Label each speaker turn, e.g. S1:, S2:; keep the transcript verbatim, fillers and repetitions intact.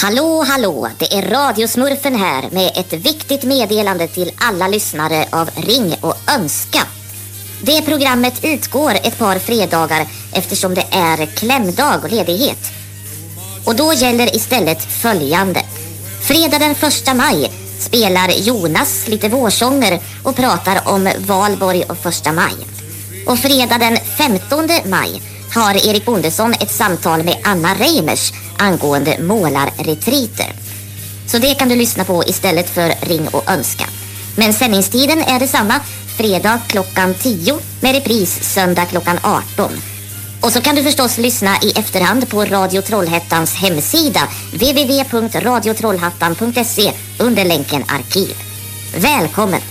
S1: Hallå, hallå, det är Radiosmurfen här med ett viktigt meddelande till alla lyssnare av Ring och Önska. Det programmet utgår ett par fredagar eftersom det är klämdag och ledighet. Och då gäller istället följande. Fredag den första maj spelar Jonas lite vårsånger och pratar om Valborg och första maj. Och fredag den femtonde maj har Erik Bondesson ett samtal med Anna Reimers angående målarretriter. Så det kan du lyssna på istället för Ring och Önska. Men sändningstiden är detsamma, fredag klockan tio med repris söndag klockan arton. Och så kan du förstås lyssna i efterhand på Radio Trollhättans hemsida w w w punkt radio trollhättan punkt se under länken arkiv. Välkommen!